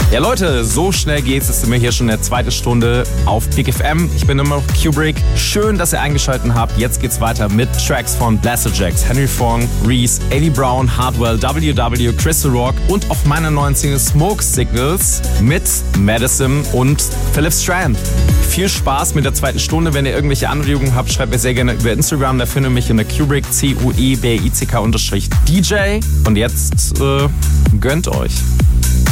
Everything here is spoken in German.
Ja Leute, so schnell geht's. Es sind wir hier schon in der zweiten Stunde auf Big FM. Ich bin immer noch Kubrick. Schön, dass ihr eingeschaltet habt. Jetzt geht's weiter mit Tracks von Blasterjaxx, Henry Fong, Reese, Ailey Brown, Hardwell, WW, Crystal Rock und auf meiner neuen Single Smoke Signals mit Madison und Philip Strand. Viel Spaß mit der zweiten Stunde. Wenn ihr irgendwelche Anregungen habt, schreibt mir sehr gerne über Instagram. Da findet ihr mich unter Kubrick, Cuebrick_DJ. Und jetzt gönnt euch.